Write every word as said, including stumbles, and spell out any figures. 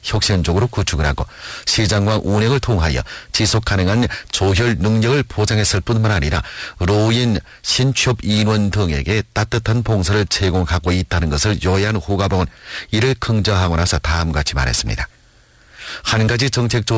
혁신적으로 구축을 하고 시장과 운행을 통하여 지속 가능한 조혈 능력을 보장했을 뿐만 아니라 노인, 신취업 인원 등에게 따뜻한 봉사를 제공하고 있다는 것을 요해한 후가봉은 이를 긍정하고 나서 다음과 같이 말했습니다. 한 가지 정책 조